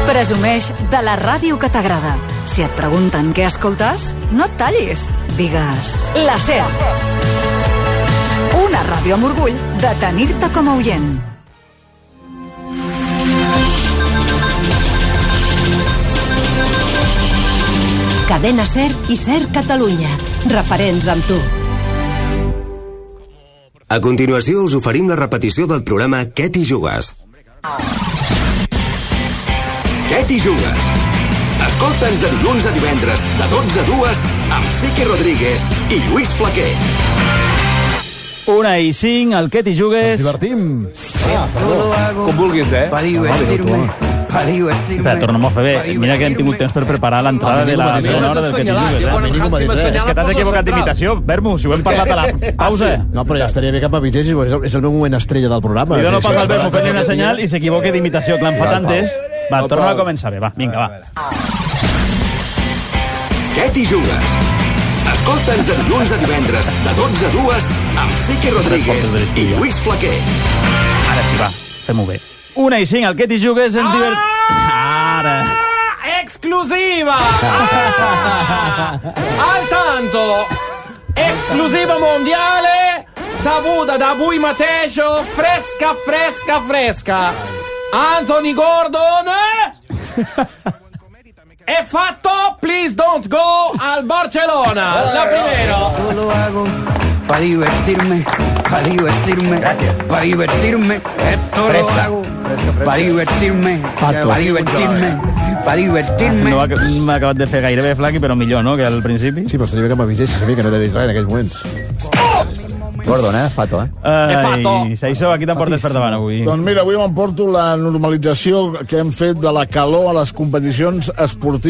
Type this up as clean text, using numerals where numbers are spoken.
Presumeix de la ràdio que t'agrada. Si et pregunten què escoltes, no et tallis. Digues la SER. Una ràdio amb orgull de tenir-te com a oient. Cadena SER i SER Catalunya. Referents amb tu. A continuació us oferim la repetició del programa Què t'hi jugues? Què t'hi jugues? Escolta'ns de dilluns a divendres, de 12 a 2, amb Sique Rodríguez i Lluís Flaquer. 1:05, el Què t'hi jugues? Ens divertim. Com vulguis, Per divertir-me. Espera, tornem a fer bé. Mira que hem tingut temps per preparar l'entrada de la segona hora del Què t'hi jugues. És que t'has equivocat d'imitació, Vermo, si ho hem parlat a la pausa. No, però ja estaria bé que m'avisessis, és el meu moment estrella del programa. Li dono pas al Vermo fent-li una senyal i s'equivoque d'imitació, que l'han fa tantes. Va, torna a començar bé, va, vinga, va. Què t'hi jugues? Escolta'ns de dilluns a divendres, de 12 a 2, amb Sique Rodríguez i Lluís Flaquer. Ara sí, va, fem-ho bé. 1:05, el Què t'hi jugues ens divert... Ara... Exclusiva! Al tanto! Esclusiva mondiale, saputa da avui mateix, fresca. Anthony Gordon è fatto, please don't go al Barcelona. La primera. Yo lo hago para divertirme. Gracias. Para divertirme. Esto lo hago para divertirme. No m'ha acabat de fer gaire bé, Flaqui, però millor, no?, que al principi. Sí, però estaria bé que m'avisessis a mi, que no he dit res en aquells moments. Gordon, Fato, Ai, Saissó, aquí t'emportes per davant avui. Doncs mira, avui m'emporto la normalització que hem fet de la calor a les competicions esportives.